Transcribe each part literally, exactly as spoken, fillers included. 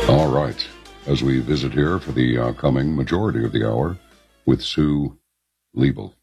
All right. As we visit here for the uh, coming majority of the hour with Sue Liebel.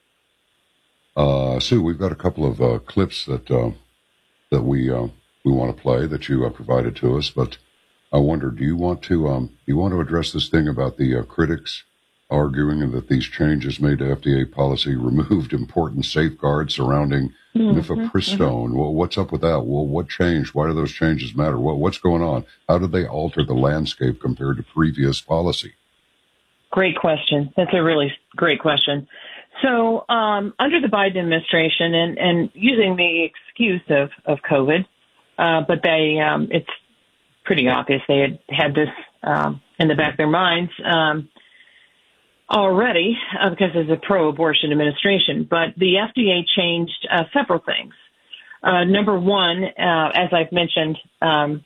Uh, Sue, we've got a couple of uh, clips that uh, that we uh, we want to play that you uh, provided to us, but I wonder, do you want to um, do you want to address this thing about the uh, critics arguing that these changes made to F D A policy removed important safeguards surrounding mm-hmm, mifepristone? Mm-hmm. Well, what's up with that? Well, what changed? Why do those changes matter? What, what's going on? How did they alter the landscape compared to previous policy? Great question. That's a really great question. So um, under the Biden administration, and, and using the excuse of, of COVID, uh, but they um, it's pretty obvious they had had this um, in the back of their minds, um, already uh, because it's a pro-abortion administration. But the F D A changed uh, several things. Uh, number one, uh, as I've mentioned, um,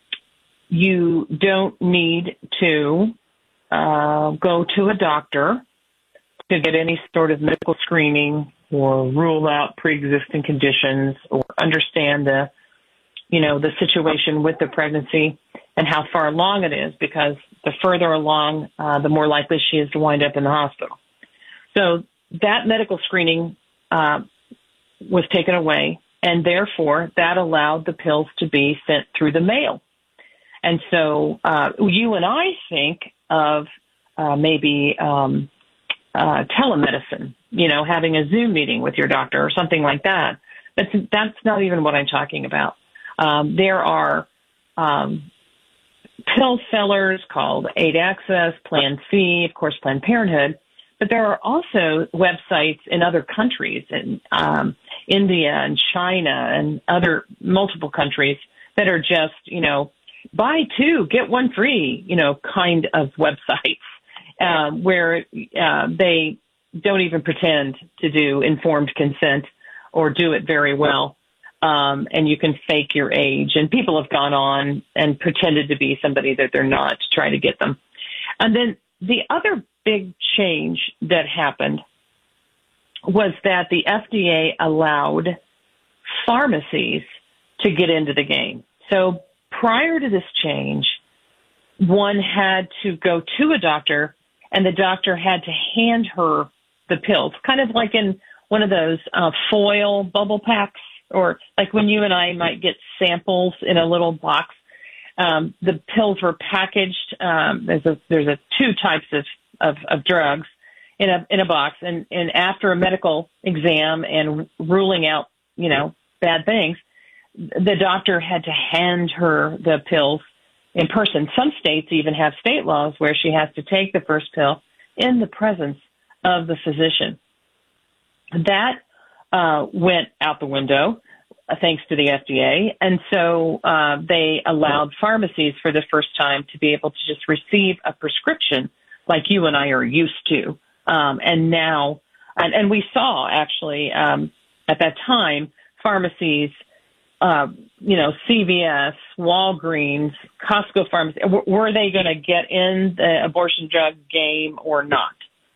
you don't need to uh, go to a doctor to get any sort of medical screening or rule out pre-existing conditions or understand the, you know, the situation with the pregnancy and how far along it is, because the further along, uh, the more likely she is to wind up in the hospital. So that medical screening uh, was taken away, and therefore that allowed the pills to be sent through the mail. And so uh, you and I think of uh, maybe um, uh, telemedicine, you know, having a Zoom meeting with your doctor or something like that. That's, that's not even what I'm talking about. Um, there are um, pill sellers called Aid Access, Plan C, of course, Planned Parenthood, but there are also websites in other countries, in um, India and China and other multiple countries that are just, you know, buy two, get one free, you know, kind of websites um, where uh, they don't even pretend to do informed consent or do it very well. Um, and you can fake your age. And people have gone on and pretended to be somebody that they're not to try to get them. And then the other big change that happened was that the F D A allowed pharmacies to get into the game. So prior to this change, one had to go to a doctor, and the doctor had to hand her the pills, kind of like in one of those uh, foil bubble packs, or like when you and I might get samples in a little box. Um, the pills were packaged. Um, there's a there's a two types of, of, of drugs in a in a box, and, and after a medical exam and ruling out, you know, bad things, the doctor had to hand her the pills in person. Some states even have state laws where she has to take the first pill in the presence of the physician. That uh, went out the window, uh, thanks to the F D A. And so uh, they allowed pharmacies for the first time to be able to just receive a prescription like you and I are used to. Um, and now, and, and we saw actually um, at that time, pharmacies, uh, you know, C V S, Walgreens, Costco pharmacy, w- were they going to get in the abortion drug game or not?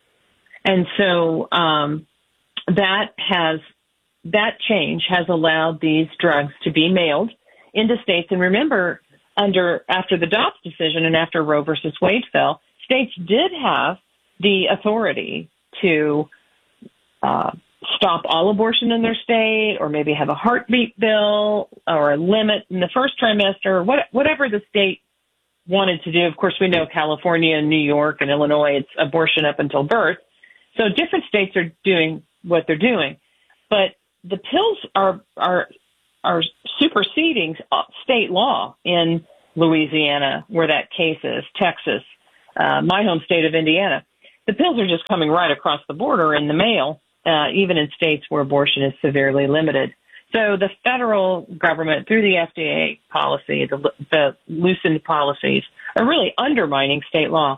And so um, that has, that change has allowed these drugs to be mailed into states. And remember, under, after the Dobbs decision and after Roe versus Wade fell, states did have the authority to uh, stop all abortion in their state, or maybe have a heartbeat bill or a limit in the first trimester, or what, whatever the state wanted to do. Of course, we know California and New York and Illinois, it's abortion up until birth. So different states are doing what they're doing. But the pills are are are superseding state law in Louisiana, where that case is, Texas, uh, my home state of Indiana. The pills are just coming right across the border in the mail, uh, even in states where abortion is severely limited. So the federal government, through the F D A policy, the, the loosened policies, are really undermining state law.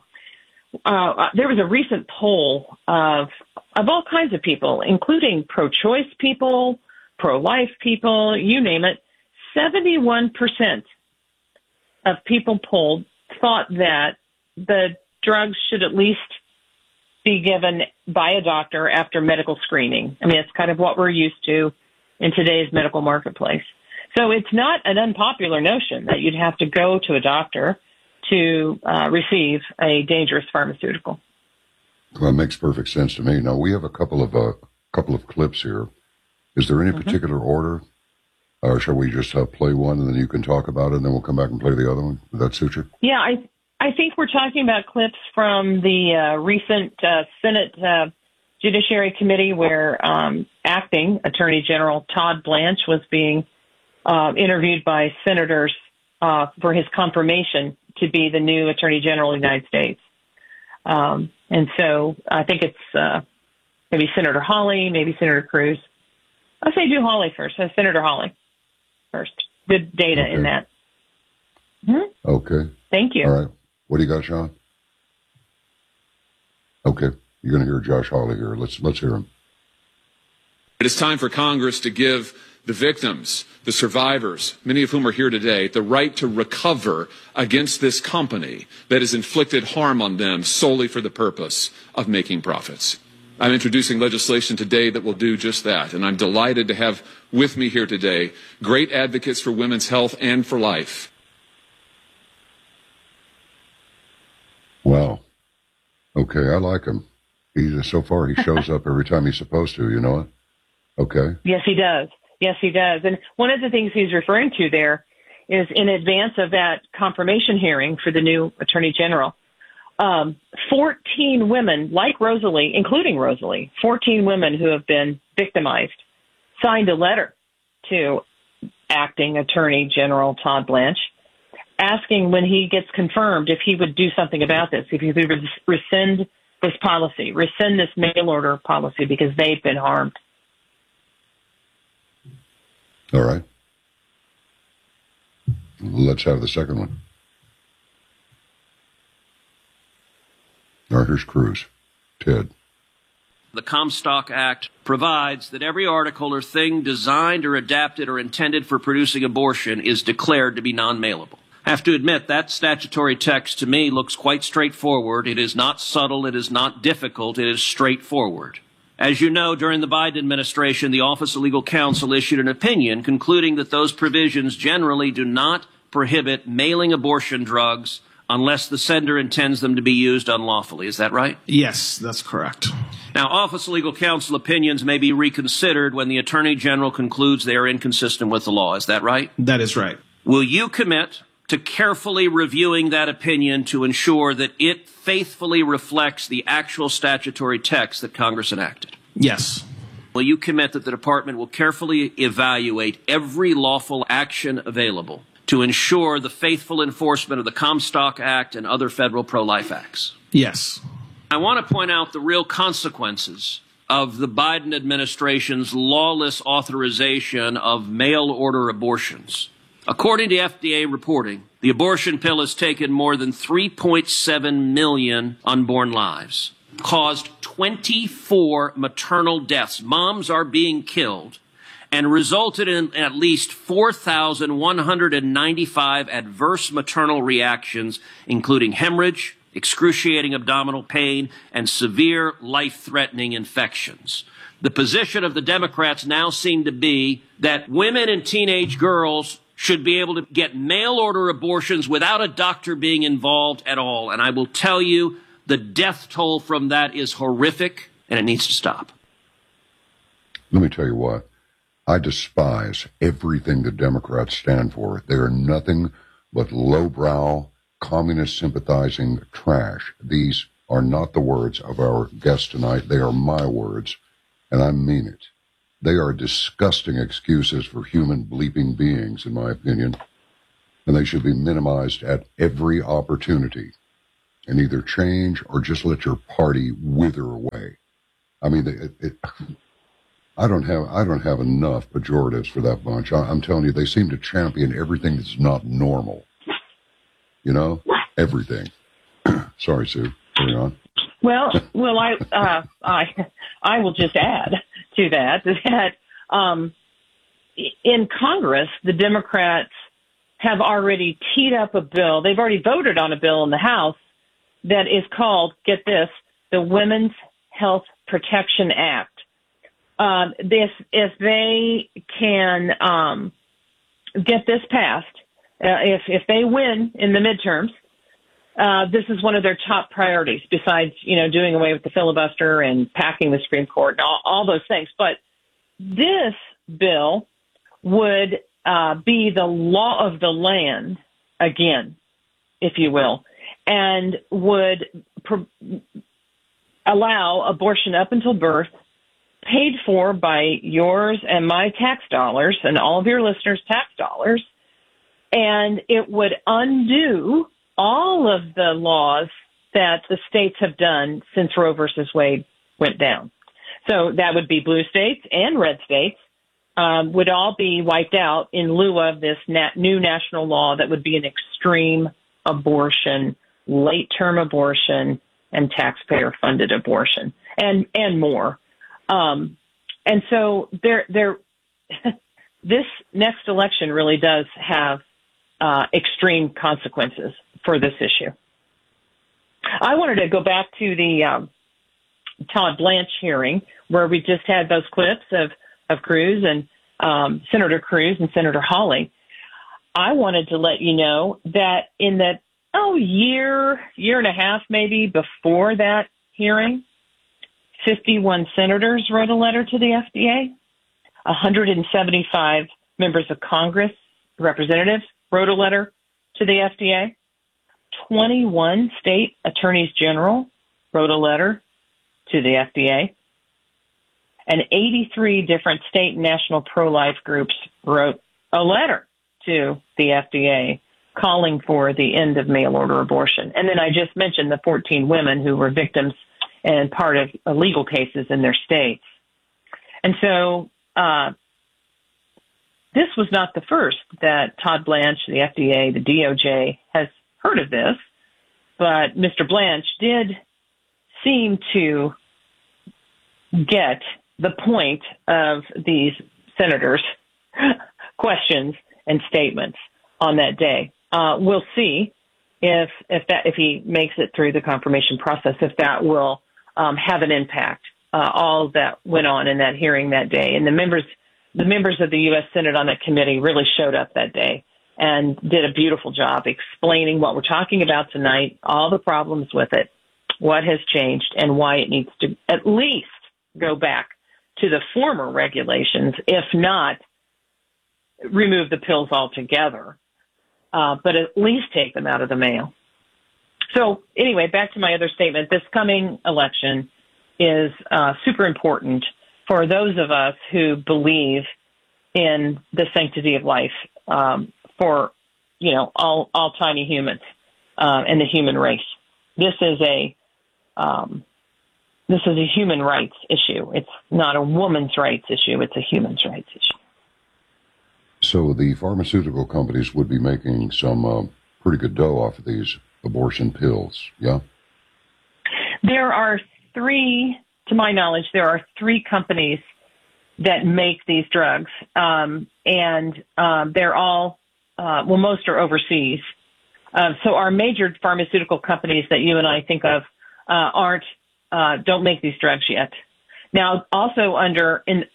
Uh, there was a recent poll of of all kinds of people, including pro-choice people, pro-life people, you name it. seventy-one percent of people polled thought that the drugs should at least be given by a doctor after medical screening. I mean, it's kind of what we're used to in today's medical marketplace. So it's not an unpopular notion that you'd have to go to a doctor to uh, receive a dangerous pharmaceutical. Well, it makes perfect sense to me. Now, we have a couple of uh, couple of clips here. Is there any mm-hmm. particular order? Or shall we just uh, play one and then you can talk about it and then we'll come back and play the other one? Would that suit you? Yeah, I I think we're talking about clips from the uh, recent uh, Senate uh, Judiciary Committee where um, acting Attorney General Todd Blanche was being uh, interviewed by senators uh, for his confirmation to be the new Attorney General of the United States. Um, and so I think it's uh, maybe Senator Hawley, maybe Senator Cruz. I'll say do Hawley first, so Senator Hawley first. Good data okay. in that. Mm-hmm. Okay. Thank you. All right. What do you got, Sean? Okay. You're going to hear Josh Hawley here. Let's let's hear him. It is time for Congress to give the victims, the survivors, many of whom are here today, the right to recover against this company that has inflicted harm on them solely for the purpose of making profits. I'm introducing legislation today that will do just that, and I'm delighted to have with me here today great advocates for women's health and for life. Wow. Okay, I like him. He's so far he shows up every time he's supposed to, you know it? Okay. Yes, he does. Yes, he does. And one of the things he's referring to there is in advance of that confirmation hearing for the new Attorney General, um, fourteen women, like Rosalie, including Rosalie, fourteen women who have been victimized, signed a letter to acting Attorney General Todd Blanche, asking when he gets confirmed if he would do something about this, if he would rescind this policy, rescind this mail order policy because they've been harmed. All right. Let's have the second one. All right, here's Cruz. Ted. The Comstock Act provides that every article or thing designed or adapted or intended for producing abortion is declared to be non-mailable. I have to admit that statutory text to me looks quite straightforward. It is not subtle. It is not difficult. It is straightforward. As you know, during the Biden administration, the Office of Legal Counsel issued an opinion concluding that those provisions generally do not prohibit mailing abortion drugs unless the sender intends them to be used unlawfully. Is that right? Yes, that's correct. Now, Office of Legal Counsel opinions may be reconsidered when the Attorney General concludes they are inconsistent with the law. Is that right? That is right. Will you commit to carefully reviewing that opinion to ensure that it faithfully reflects the actual statutory text that Congress enacted? Yes. Will you commit that the Department will carefully evaluate every lawful action available to ensure the faithful enforcement of the Comstock Act and other federal pro-life acts? Yes. I want to point out the real consequences of the Biden administration's lawless authorization of mail-order abortions. According to F D A reporting, the abortion pill has taken more than three point seven million unborn lives, caused twenty-four maternal deaths. Moms are being killed, and resulted in at least four thousand one hundred ninety-five adverse maternal reactions, including hemorrhage, excruciating abdominal pain, and severe life-threatening infections. The position of the Democrats now seem to be that women and teenage girls should be able to get mail-order abortions without a doctor being involved at all. And I will tell you, the death toll from that is horrific, and it needs to stop. Let me tell you what. I despise everything the Democrats stand for. They are nothing but lowbrow, communist-sympathizing trash. These are not the words of our guest tonight. They are my words, and I mean it. They are disgusting excuses for human bleeping beings, in my opinion, and they should be minimized at every opportunity and either change or just let your party wither away. I mean, it, it, I don't have I don't have enough pejoratives for that bunch. I, I'm telling you, they seem to champion everything that's not normal. You know, everything. Sorry, Sue. Carry on. Well, well, I uh, I I will just add to that that um, in Congress, the Democrats have already teed up a bill. They've already voted on a bill in the House that is called, get this, the Women's Health Protection Act. Uh, this, if they can um, get this passed, uh, if if they win in the midterms, uh, this is one of their top priorities, besides, you know, doing away with the filibuster and packing the Supreme Court and all, all those things. But this bill would uh, be the law of the land again, if you will, and would pro- allow abortion up until birth, paid for by yours and my tax dollars and all of your listeners' tax dollars. And it would undo all of the laws that the states have done since Roe versus Wade went down. So that would be blue states and red states um, would all be wiped out in lieu of this nat- new national law that would be an extreme abortion, late-term abortion, and taxpayer-funded abortion, and and more. Um, and so there, there, this next election really does have uh, extreme consequences for this issue. I wanted to go back to the um, Todd Blanche hearing where we just had those clips of, of Cruz and um, Senator Cruz and Senator Hawley. I wanted to let you know that in the oh year, year and a half maybe before that hearing, fifty-one senators wrote a letter to the F D A. one hundred seventy-five members of Congress, representatives, wrote a letter to the F D A. twenty-one state attorneys general wrote a letter to the F D A. And eighty-three different state and national pro-life groups wrote a letter to the F D A calling for the end of mail-order abortion. And then I just mentioned the fourteen women who were victims and part of uh, legal cases in their states. And so uh, this was not the first that Todd Blanche, the F D A, the D O J has heard of this, but Mister Blanche did seem to get the point of these senators' questions and statements on that day. Uh, we'll see if if that if he makes it through the confirmation process, if that will um, have an impact. Uh, all that went on in that hearing that day, and the members the members of the U S Senate on that committee really showed up that day and did a beautiful job explaining what we're talking about tonight, all the problems with it, what has changed, and why it needs to at least go back to the former regulations, if not remove the pills altogether, uh, but at least take them out of the mail. So anyway, back to my other statement, this coming election is uh, super important for those of us who believe in the sanctity of life um, for, you know, all, all tiny humans uh, and the human race. This is a um, this is a human rights issue. It's not a woman's rights issue. It's a human's rights issue. So the pharmaceutical companies would be making some uh, pretty good dough off of these abortion pills, yeah? There are three, to my knowledge, there are three companies that make these drugs, um, and um, they're all, uh, well, most are overseas. Uh, so our major pharmaceutical companies that you and I think of uh, aren't, uh, don't make these drugs yet. Now, also under, in,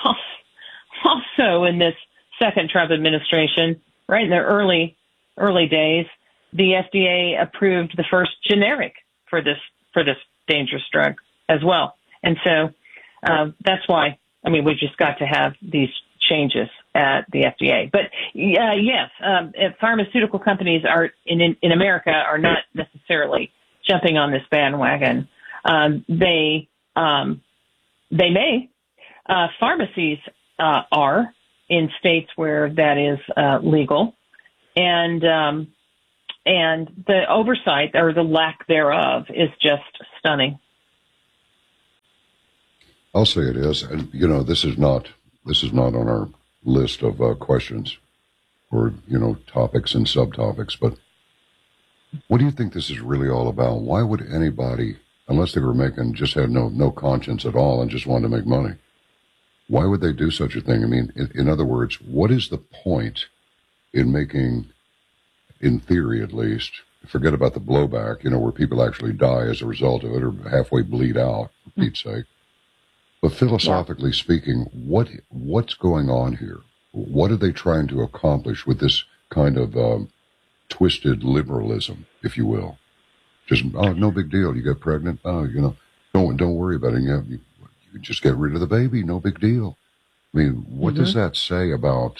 also in this second Trump administration, right in the early, early days, the F D A approved the first generic for this, for this dangerous drug as well. And so uh, that's why, I mean, we just got to have these changes at the F D A. But uh, yes, um, pharmaceutical companies are in, in in America are not necessarily jumping on this bandwagon. Um, they um, they may. Uh, pharmacies uh, are in states where that is uh, legal, and um, and the oversight or the lack thereof is just stunning. I'll say it is, and you know, this is not this is not on our list of uh, questions or you know topics and subtopics. But what do you think this is really all about? Why would anybody, unless they were making just had no no conscience at all and just wanted to make money, why would they do such a thing? I mean, in, in other words, what is the point in making, in theory at least, forget about the blowback, you know, where people actually die as a result of it or halfway bleed out, for Pete's sake. But philosophically yeah. speaking, what what's going on here? What are they trying to accomplish with this kind of um, twisted liberalism, if you will? Just, oh, no big deal. You get pregnant. Oh, you know, don't don't worry about it. You, have, you, you just get rid of the baby. No big deal. I mean, what mm-hmm. does that say about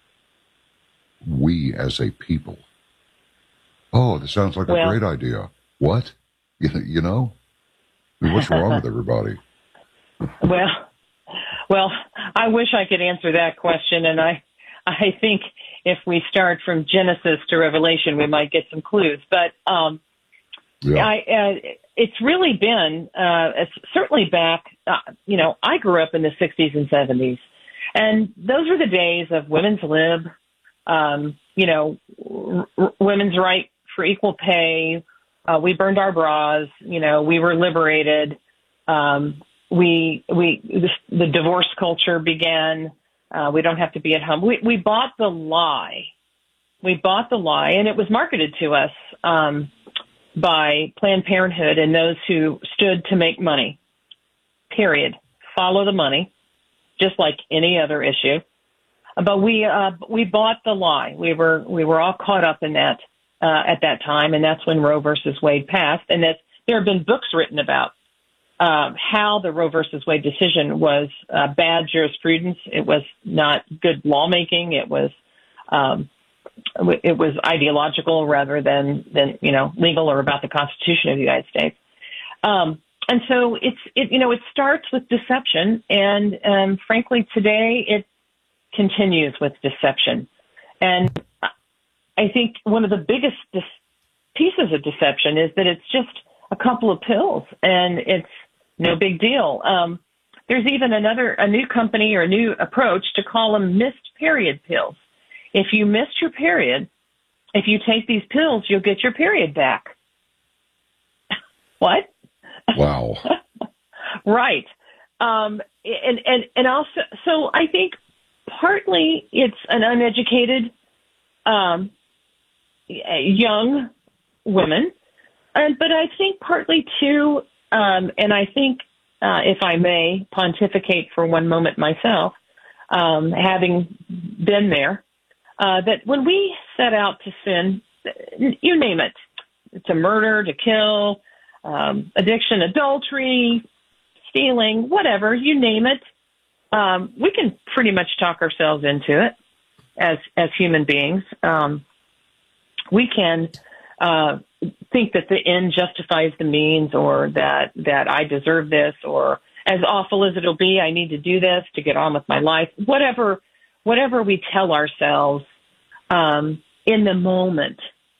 we as a people? Oh, this sounds like well, a great idea. What? You, you know? I mean, what's wrong with everybody? Well, well, I wish I could answer that question, and I, I think if we start from Genesis to Revelation, we might get some clues. But um, yeah. I, uh, it's really been, uh, it's certainly back, uh, you know, I grew up in the sixties and seventies, and those were the days of women's lib, um, you know, r- women's right for equal pay. Uh, we burned our bras, you know, we were liberated. Um, we, we, the, the divorce culture began. Uh, we don't have to be at home. We, we bought the lie. We bought the lie, and it was marketed to us, um, by Planned Parenthood and those who stood to make money, period. Follow the money, just like any other issue. But we, uh, we bought the lie. We were, we were all caught up in that, uh, at that time. And that's when Roe versus Wade passed. And that there have been books written about, um, how the Roe versus Wade decision was, uh, bad jurisprudence. It was not good lawmaking. It was, um, it was ideological rather than, than, you know, legal or about the Constitution of the United States. Um, and so it's, it, you know, it starts with deception. And, um, frankly, today it continues with deception. And I think one of the biggest dis- pieces of deception is that it's just a couple of pills and it's no big deal. Um, there's even another, a new company or a new approach to call them missed period pills. If you missed your period, if you take these pills, you'll get your period back. What? Wow. Right. Um, and, and, and also, so I think partly it's an uneducated, um, young women, and, but I think partly too, um, and I think, uh, if I may pontificate for one moment myself, um, having been there, Uh, that when we set out to sin, you name it, to murder, to kill, um, addiction, adultery, stealing, whatever, you name it, um, we can pretty much talk ourselves into it as as human beings. Um, we can uh, think that the end justifies the means, or that, that I deserve this, or as awful as it'll be, I need to do this to get on with my life, whatever Whatever we tell ourselves um, in the moment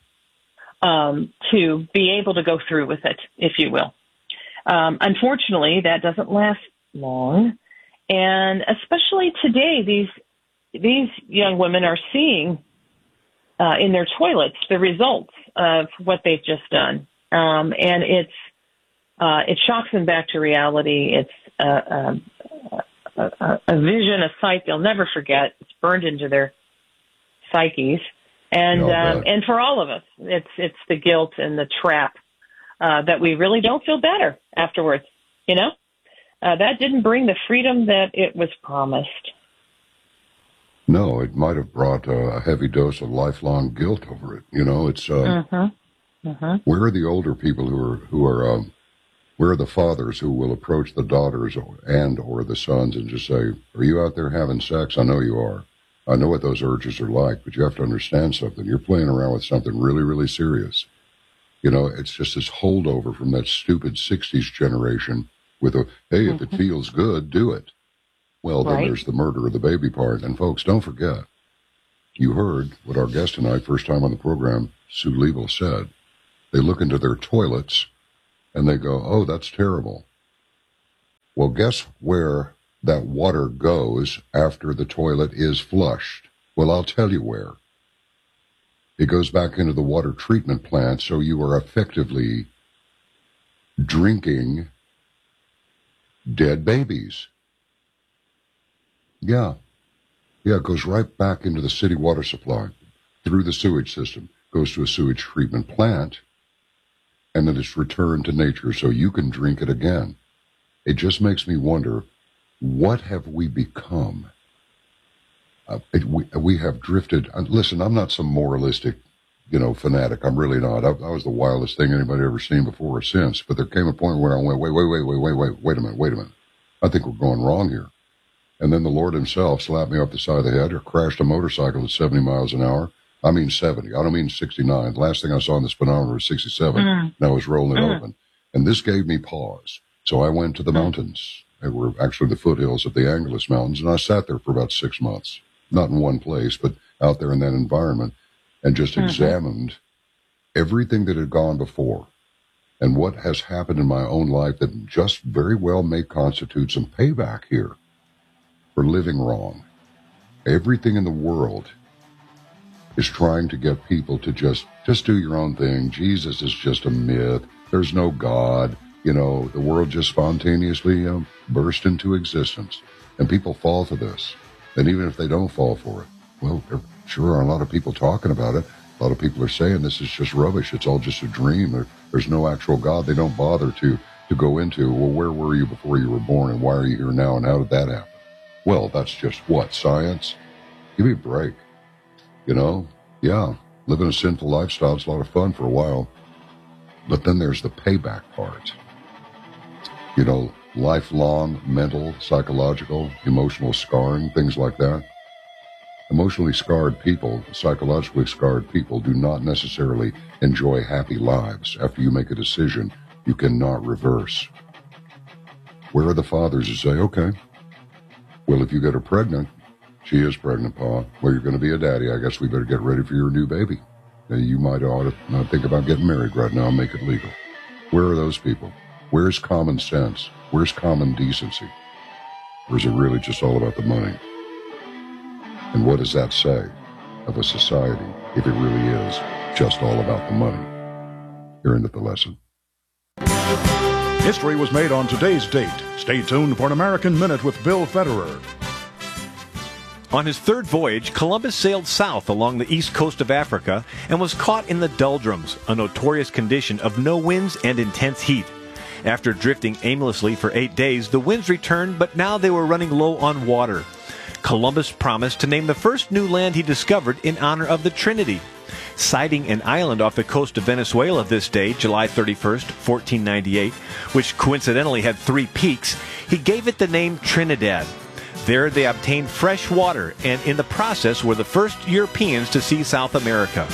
um, to be able to go through with it, if you will. Um, unfortunately, that doesn't last long, and especially today, these these young women are seeing uh, in their toilets the results of what they've just done, um, and it's uh, it shocks them back to reality. It's uh, uh, A, a, a vision, a sight they'll never forget. It's burned into their psyches, and um, and for all of us, it's it's the guilt and the trap uh, that we really don't feel better afterwards. You know, uh, that didn't bring the freedom that it was promised. No, it might have brought a heavy dose of lifelong guilt over it. You know, it's uh, mm-hmm. Mm-hmm. where are the older people who are who are um, where are the fathers who will approach the daughters and or the sons and just say, are you out there having sex? I know you are. I know what those urges are like, but you have to understand something. You're playing around with something really, really serious. You know, it's just this holdover from that stupid sixties generation with a, hey, if mm-hmm. it feels good, do it. Well, then right. there's the murder of the baby part. And folks, don't forget, you heard what our guest tonight, first time on the program, Sue Liebel, said. They look into their toilets and they go, oh, that's terrible. Well, guess where that water goes after the toilet is flushed? Well, I'll tell you where. It goes back into the water treatment plant, so you are effectively drinking dead babies. Yeah. Yeah, it goes right back into the city water supply, through the sewage system, goes to a sewage treatment plant, and then it's returned to nature so you can drink it again. It just makes me wonder, what have we become? Uh, it, we, we have drifted. Uh, listen, I'm not some moralistic you know, fanatic. I'm really not. I, I was the wildest thing anybody ever seen before or since. But there came a point where I went, wait, wait, wait, wait, wait, wait, wait a minute, wait a minute. I think we're going wrong here. And then the Lord himself slapped me off the side of the head or crashed a motorcycle at seventy miles an hour. I mean seventy. I don't mean sixty-nine. The last thing I saw on the speedometer was sixty-seven, mm. and I was rolling mm. open. And this gave me pause. So I went to the mountains. They were actually the foothills of the Angeles Mountains, and I sat there for about six months. Not in one place, but out there in that environment, and just mm-hmm. examined everything that had gone before and what has happened in my own life that just very well may constitute some payback here for living wrong. Everything in the world is trying to get people to just, just do your own thing. Jesus is just a myth. There's no God. You know, the world just spontaneously you know, burst into existence. And people fall for this. And even if they don't fall for it, well, there sure are a lot of people talking about it. A lot of people are saying this is just rubbish. It's all just a dream. There, there's no actual God. They don't bother to, to go into, well, where were you before you were born and why are you here now and how did that happen? Well, that's just what? Science? Give me a break. You know? Yeah, living a sinful lifestyle is a lot of fun for a while. But then there's the payback part. You know, lifelong mental, psychological, emotional scarring, things like that. Emotionally scarred people, psychologically scarred people do not necessarily enjoy happy lives. After you make a decision, you cannot reverse. Where are the fathers who say, okay, well, if you get her pregnant, she is pregnant, Pa. Well, you're going to be a daddy. I guess we better get ready for your new baby. Now, you might ought to not think about getting married right now and make it legal. Where are those people? Where's common sense? Where's common decency? Or is it really just all about the money? And what does that say of a society if it really is just all about the money? Here endeth the lesson. History was made on today's date. Stay tuned for an American Minute with Bill Federer. On his third voyage, Columbus sailed south along the east coast of Africa and was caught in the doldrums, a notorious condition of no winds and intense heat. After drifting aimlessly for eight days, the winds returned, but now they were running low on water. Columbus promised to name the first new land he discovered in honor of the Trinity. Sighting an island off the coast of Venezuela this day, July thirty-first, fourteen ninety-eight, which coincidentally had three peaks, he gave it the name Trinidad. There they obtained fresh water, and in the process were the first Europeans to see South America.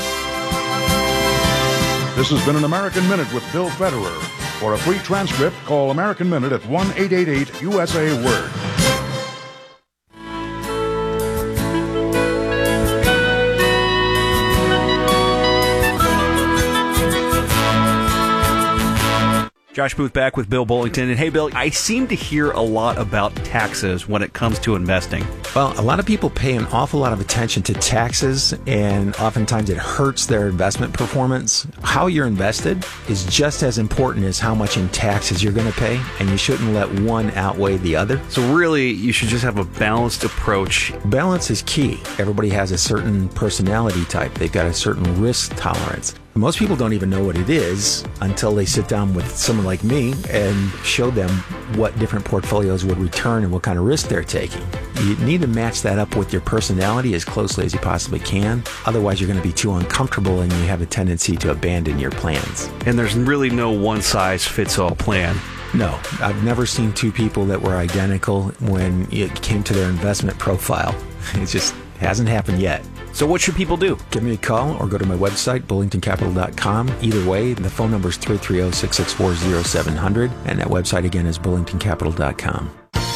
This has been an American Minute with Bill Federer. For a free transcript, call American Minute at one eight eight eight U S A Word. Josh Booth back with Bill Bullington. And hey, Bill, I seem to hear a lot about taxes when it comes to investing. Well, a lot of people pay an awful lot of attention to taxes, and oftentimes it hurts their investment performance. How you're invested is just as important as how much in taxes you're going to pay, and you shouldn't let one outweigh the other. So really, you should just have a balanced approach. Balance is key. Everybody has a certain personality type. They've got a certain risk tolerance. Most people don't even know what it is until they sit down with someone like me and show them what different portfolios would return and what kind of risk they're taking. You need to match that up with your personality as closely as you possibly can. Otherwise, you're going to be too uncomfortable and you have a tendency to abandon your plans. And there's really no one-size-fits-all plan. No, I've never seen two people that were identical when it came to their investment profile. It just hasn't happened yet. So what should people do? Give me a call or go to my website, bullington capital dot com. Either way, the phone number is three three zero, six six four, zero seven zero zero, and that website again is bullington capital dot com.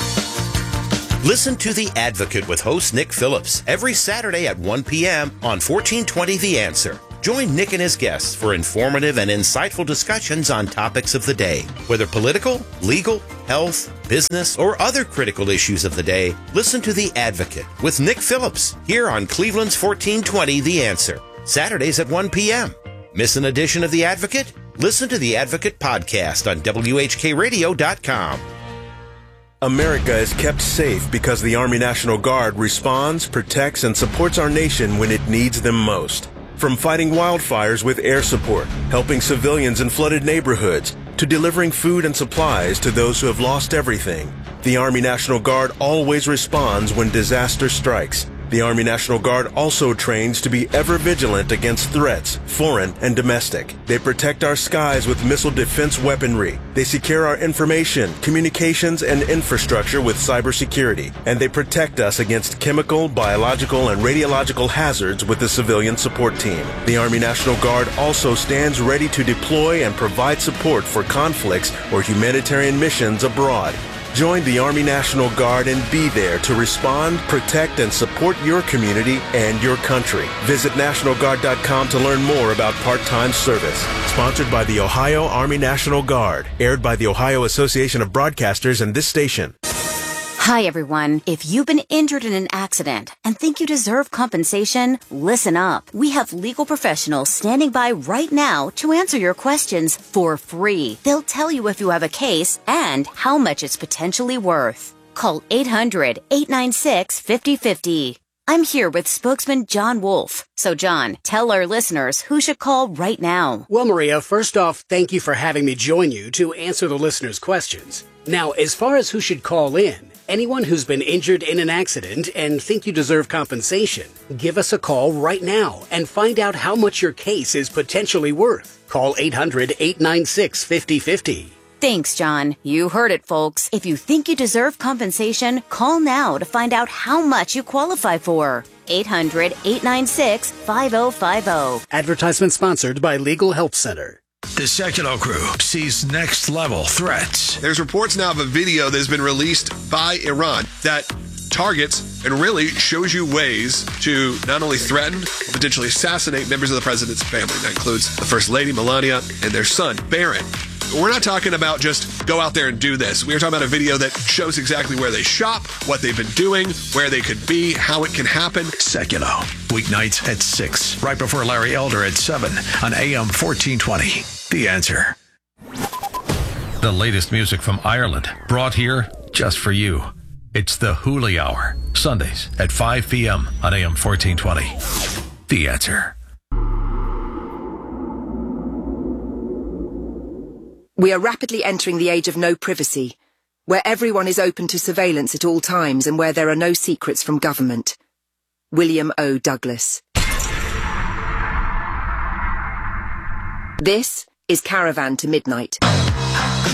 Listen to The Advocate with host Nick Phillips every Saturday at one p.m. on fourteen twenty The Answer. Join Nick and his guests for informative and insightful discussions on topics of the day. Whether political, legal, health, business, or other critical issues of the day, listen to The Advocate with Nick Phillips here on Cleveland's fourteen twenty The Answer. Saturdays at one p.m. Miss an edition of The Advocate? Listen to The Advocate podcast on W H K radio dot com. America is kept safe because the Army National Guard responds, protects, and supports our nation when it needs them most. From fighting wildfires with air support, helping civilians in flooded neighborhoods, to delivering food and supplies to those who have lost everything, the Army National Guard always responds when disaster strikes. The Army National Guard also trains to be ever vigilant against threats, foreign and domestic. They protect our skies with missile defense weaponry. They secure our information, communications, and infrastructure with cybersecurity. And they protect us against chemical, biological, and radiological hazards with the civilian support team. The Army National Guard also stands ready to deploy and provide support for conflicts or humanitarian missions abroad. Join the Army National Guard and be there to respond, protect, and support your community and your country. Visit National Guard dot com to learn more about part-time service. Sponsored by the Ohio Army National Guard. Aired by the Ohio Association of Broadcasters and this station. Hi, everyone. If you've been injured in an accident and think you deserve compensation, listen up. We have legal professionals standing by right now to answer your questions for free. They'll tell you if you have a case and how much it's potentially worth. Call eight hundred, eight nine six, five oh five oh. I'm here with spokesman John Wolf. So, John, tell our listeners who should call right now. Well, Maria, first off, thank you for having me join you to answer the listeners' questions. Now, as far as who should call in, anyone who's been injured in an accident and think you deserve compensation, give us a call right now and find out how much your case is potentially worth. Call eight hundred, eight nine six, five oh five oh. Thanks, John. You heard it, folks. If you think you deserve compensation, call now to find out how much you qualify for. eight hundred, eight nine six, five oh five oh. Advertisement sponsored by Legal Help Center. The Sekulow Crew sees next-level threats. There's reports now of a video that has been released by Iran that targets and really shows you ways to not only threaten, but potentially assassinate members of the president's family. That includes the First Lady, Melania, and their son, Barron. We're not talking about just go out there and do this. We're talking about a video that shows exactly where they shop, what they've been doing, where they could be, how it can happen. Sekulow, weeknights at six, right before Larry Elder at seven on A M fourteen twenty. The Answer. The latest music from Ireland, brought here just for you. It's the Hooli Hour, Sundays at five p.m. on A M fourteen twenty. The Answer. We are rapidly entering the age of no privacy, where everyone is open to surveillance at all times and where there are no secrets from government. William O. Douglas. This is Caravan to Midnight.